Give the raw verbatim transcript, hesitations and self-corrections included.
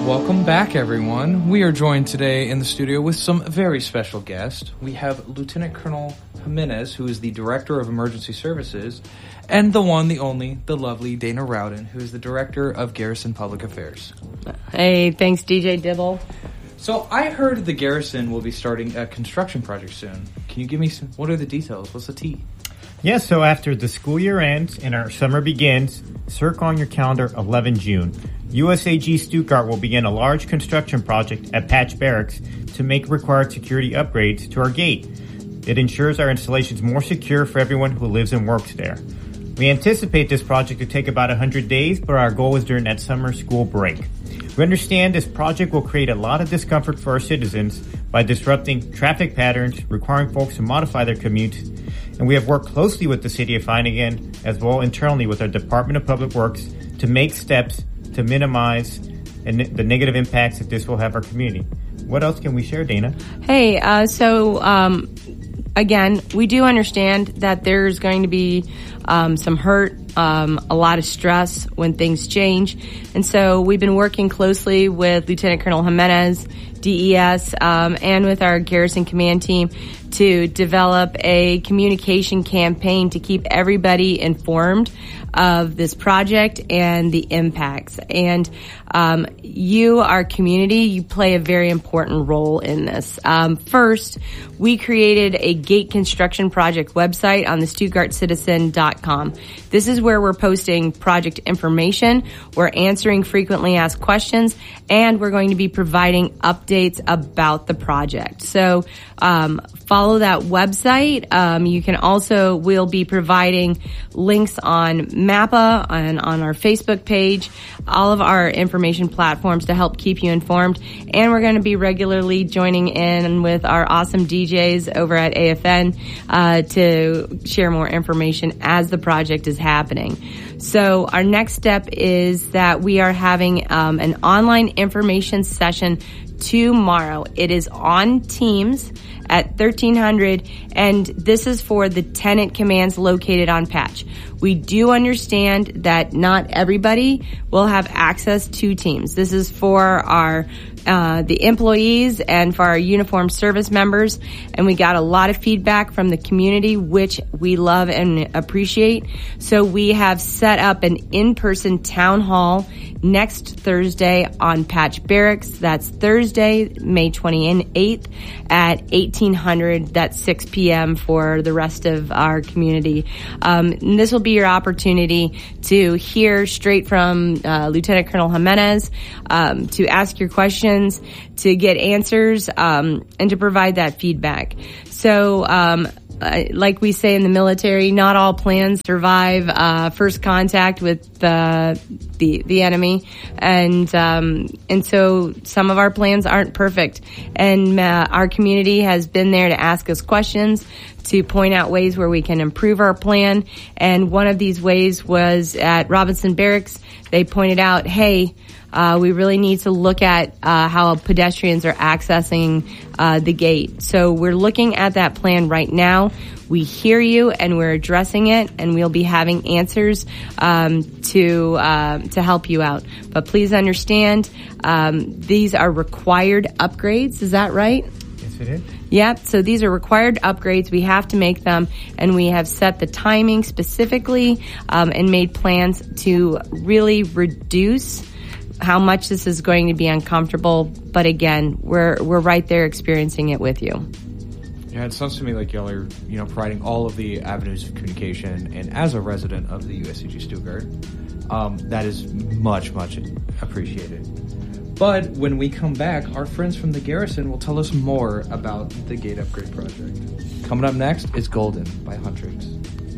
Welcome back, everyone. We are joined today in the studio with some very special guests. We have Lieutenant Colonel Jimenez, who is the Director of Emergency Services, and the one, the only, the lovely Dana Rowden, who is the Director of Garrison Public Affairs. Hey, thanks, D J Dibble. So I heard the Garrison will be starting a construction project soon. Can you give me some, what are the details? What's the tea? Yeah, so after the school year ends and our summer begins, circle on your calendar eleven June. U S A G Stuttgart will begin a large construction project at Patch Barracks to make required security upgrades to our gate. It ensures our installation is more secure for everyone who lives and works there. We anticipate this project to take about one hundred days, but our goal is during that summer school break. We understand this project will create a lot of discomfort for our citizens by disrupting traffic patterns, requiring folks to modify their commutes, and we have worked closely with the City of Feiningen as well internally with our Department of Public Works to make steps to minimize the negative impacts that this will have our community. What else can we share, Dana? Hey, uh, so um, again, we do understand that there's going to be um, some hurt, um, a lot of stress when things change. And so we've been working closely with Lieutenant Colonel Jimenez, D E S, um, and with our Garrison Command team to develop a communication campaign to keep everybody informed of this project and the impacts. And um, you, our community, you play a very important role in this. Um, first, we created a gate construction project website on the Stuttgart Citizen dot com. This is where we're posting project information, we're answering frequently asked questions, and we're going to be providing updates about the project. So um, follow that website. Um, you can also, we'll be providing links on Mappa and on our Facebook page, all of our information platforms to help keep you informed. And we're going to be regularly joining in with our awesome D Js over at A F N uh, to share more information as the project is happening. So our next step is that we are having um, an online information session tomorrow. It is on Teams at thirteen hundred, and this is for the tenant commands located on Patch. We do understand that not everybody will have access to Teams. This is for our uh the employees and for our uniformed service members, and we got a lot of feedback from the community, which we love and appreciate. So we have set up an in-person town hall next Thursday on Patch Barracks. That's Thursday, May twenty-eighth at eighteen hundred. That's six p.m. for the rest of our community. Um, and this will be your opportunity to hear straight from uh, Lieutenant Colonel Jimenez, um, to ask your questions, to get answers, um, and to provide that feedback. So, um, Uh, like we say in the military, not all plans survive uh, first contact with uh, the the enemy, and um, and so some of our plans aren't perfect. And uh, our community has been there to ask us questions, to point out ways where we can improve our plan. And one of these ways was at Robinson Barracks. They pointed out, hey, Uh, we really need to look at uh, how pedestrians are accessing uh, the gate. So we're looking at that plan right now. We hear you, and we're addressing it, and we'll be having answers um, to uh, to help you out. But please understand, um, these are required upgrades. Is that right? Yes, it is. Yep. So these are required upgrades. We have to make them, and we have set the timing specifically um, and made plans to really reduce how much this is going to be uncomfortable. But again, we're we're right there experiencing it with you. Yeah, it sounds to me like y'all are, you know, providing all of the avenues of communication, and as a resident of the U S A G Stuttgart, um, that is much, much appreciated. But when we come back, our friends from the Garrison will tell us more about the gate upgrade project. Coming up next is Golden by Huntrix.